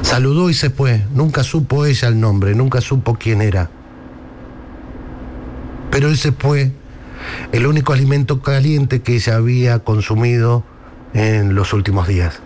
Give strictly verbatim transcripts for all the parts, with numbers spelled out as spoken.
Saludó y se fue. Nunca supo ella el nombre, nunca supo quién era. Pero ese fue el único alimento caliente que ella había consumido en los últimos días.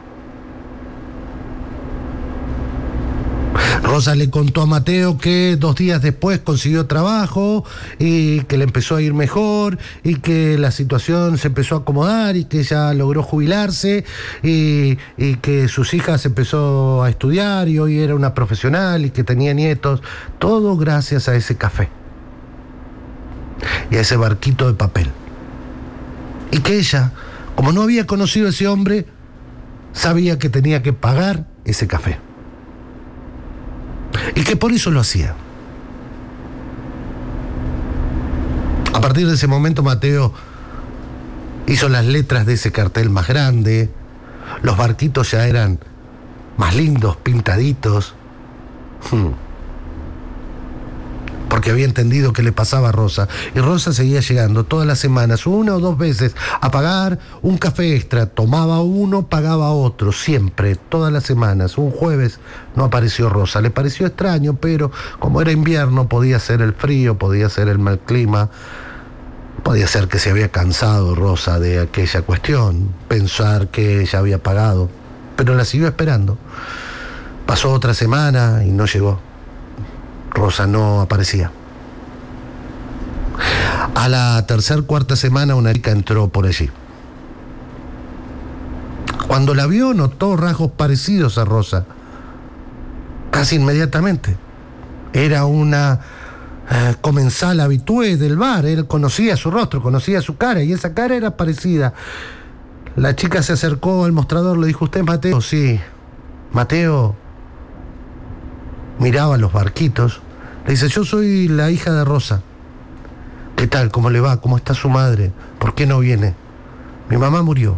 Rosa le contó a Mateo que dos días después consiguió trabajo y que le empezó a ir mejor y que la situación se empezó a acomodar y que ella logró jubilarse y, y que sus hijas empezó a estudiar y hoy era una profesional y que tenía nietos. Todo gracias a ese café y a ese barquito de papel. Y que ella, como no había conocido a ese hombre, sabía que tenía que pagar ese café. Y que por eso lo hacía. A partir de ese momento Mateo hizo las letras de ese cartel más grande, los barquitos ya eran más lindos, pintaditos, porque había entendido qué le pasaba a Rosa. Y Rosa seguía llegando todas las semanas, una o dos veces, a pagar un café extra. Tomaba uno, pagaba otro, siempre, todas las semanas. Un jueves no apareció Rosa. Le pareció extraño, pero como era invierno, podía ser el frío, podía ser el mal clima, podía ser que se había cansado Rosa de aquella cuestión, pensar que ella había pagado, pero la siguió esperando. Pasó otra semana y no llegó. Rosa no aparecía. A la tercer, cuarta semana una chica entró por allí. Cuando la vio notó rasgos parecidos a Rosa. Casi inmediatamente. Era una eh, comensal habitué del bar. Él conocía su rostro, conocía su cara y esa cara era parecida. La chica se acercó al mostrador, le dijo: ¿usted es Mateo? Sí. Mateo miraba los barquitos. Le dice: yo soy la hija de Rosa. ¿Qué tal? ¿Cómo le va? ¿Cómo está su madre? ¿Por qué no viene? Mi mamá murió.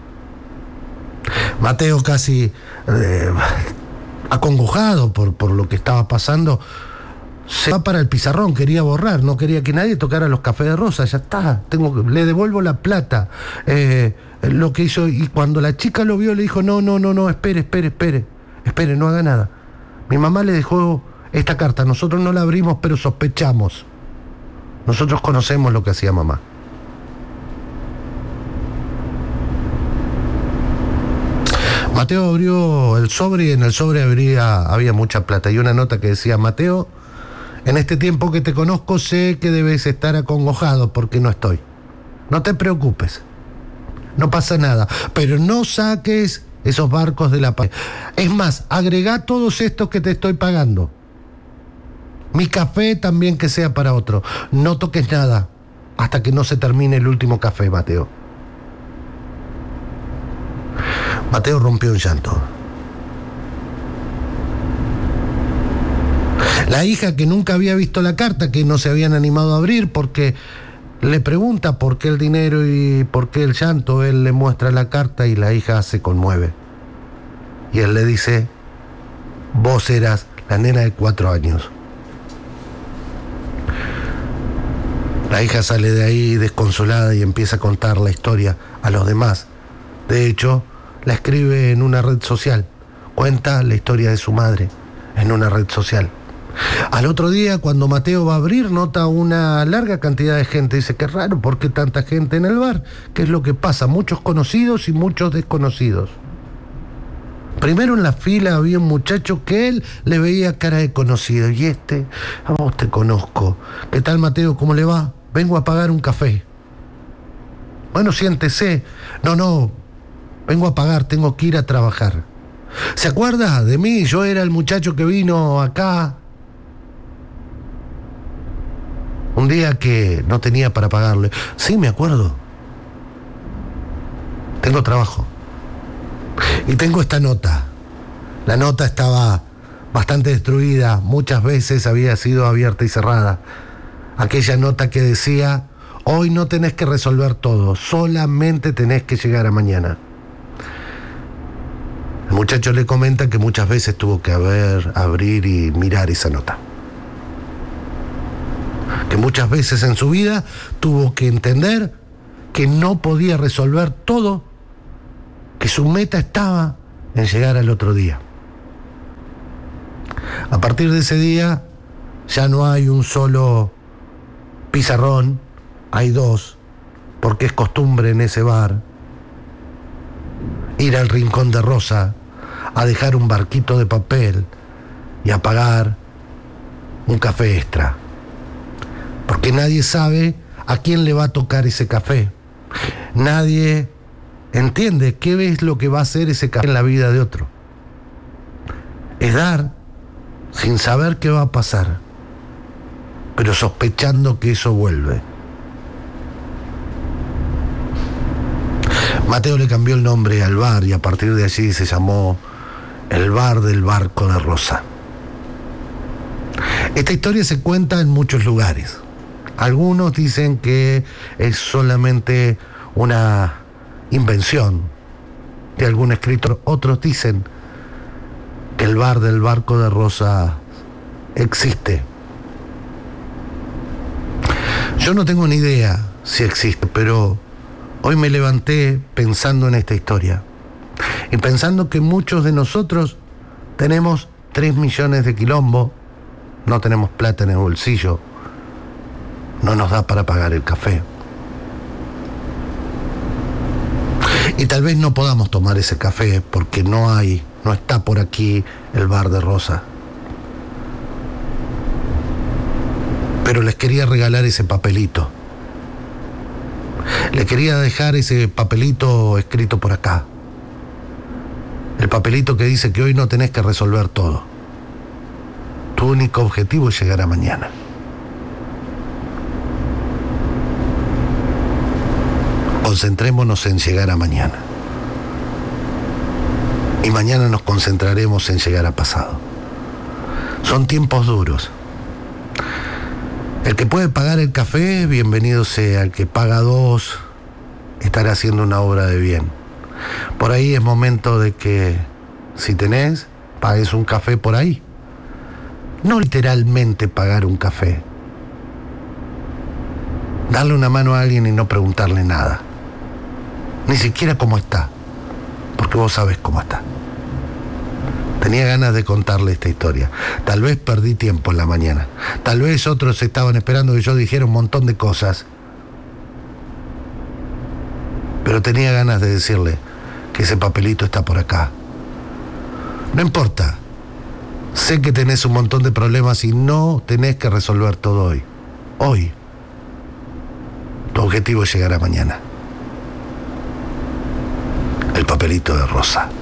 Mateo, casi eh, acongojado por, por lo que estaba pasando, se va para el pizarrón, quería borrar, no quería que nadie tocara los cafés de Rosa. Ya está, tengo, le devuelvo la plata. Eh, lo que hizo, y cuando la chica lo vio le dijo: no, no, no, no, espere, espere, espere, espere, no haga nada. Mi mamá le dejó esta carta, nosotros no la abrimos, pero sospechamos. Nosotros conocemos lo que hacía mamá. Mateo abrió el sobre y en el sobre habría, había mucha plata y una nota que decía: Mateo, en este tiempo que te conozco sé que debes estar acongojado porque no estoy. No te preocupes, no pasa nada, pero no saques esos barcos de la paz. Es más, agregá todos estos que te estoy pagando. Mi café también que sea para otro. No toques nada hasta que no se termine el último café, Mateo. Mateo rompió en llanto. La hija, que nunca había visto la carta, que no se habían animado a abrir porque le pregunta por qué el dinero y por qué el llanto, él le muestra la carta y la hija se conmueve. Y él le dice: vos eras la nena de cuatro años. La hija sale de ahí desconsolada y empieza a contar la historia a los demás. De hecho, la escribe en una red social. Cuenta la historia de su madre en una red social. Al otro día, cuando Mateo va a abrir, nota una larga cantidad de gente. Dice: qué raro, ¿por qué tanta gente en el bar? ¿Qué es lo que pasa? Muchos conocidos y muchos desconocidos. Primero en la fila había un muchacho que él le veía cara de conocido. Y este: a vos te conozco. ¿Qué tal, Mateo? ¿Cómo le va? Vengo a pagar un café. Bueno, siéntese. No, no, vengo a pagar, tengo que ir a trabajar. ¿Se acuerda de mí? Yo era el muchacho que vino acá un día que no tenía para pagarle. Sí, me acuerdo. Tengo trabajo. Y tengo esta nota. La nota estaba bastante destruida, muchas veces había sido abierta y cerrada. Aquella nota que decía: hoy no tenés que resolver todo, solamente tenés que llegar a mañana. El muchacho le comenta que muchas veces tuvo que haber, abrir y mirar esa nota. Que muchas veces en su vida tuvo que entender que no podía resolver todo, que su meta estaba en llegar al otro día. A partir de ese día ya no hay un solo pizarrón, hay dos, porque es costumbre en ese bar ir al Rincón de Rosa a dejar un barquito de papel y a pagar un café extra, porque nadie sabe a quién le va a tocar ese café. Nadie entiende qué es lo que va a hacer ese café en la vida de otro. Es dar sin saber qué va a pasar, pero sospechando que eso vuelve. Mateo le cambió el nombre al bar y a partir de allí se llamó el Bar del Barco de Rosa. Esta historia se cuenta en muchos lugares. Algunos dicen que es solamente una invención de algún escritor. Otros dicen que el Bar del Barco de Rosa existe. Yo no tengo ni idea si existe, pero hoy me levanté pensando en esta historia y pensando que muchos de nosotros tenemos tres millones de quilombo, no tenemos plata en el bolsillo, no nos da para pagar el café. Y tal vez no podamos tomar ese café porque no hay, no está por aquí el Bar de Rosa. Pero les quería regalar ese papelito. Les quería dejar ese papelito escrito por acá. El papelito que dice que hoy no tenés que resolver todo. Tu único objetivo es llegar a mañana. Concentrémonos en llegar a mañana. Y mañana nos concentraremos en llegar a pasado. Son tiempos duros. El que puede pagar el café, bienvenido sea. El que paga dos, estará haciendo una obra de bien. Por ahí es momento de que, si tenés, pagues un café por ahí. No literalmente pagar un café. Darle una mano a alguien y no preguntarle nada. Ni siquiera cómo está, porque vos sabés cómo está. Tenía ganas de contarle esta historia. Tal vez perdí tiempo en la mañana. Tal vez otros estaban esperando que yo dijera un montón de cosas. Pero tenía ganas de decirle que ese papelito está por acá. No importa. Sé que tenés un montón de problemas y no tenés que resolver todo hoy. Hoy. Tu objetivo es llegar a mañana. El papelito de Rosa.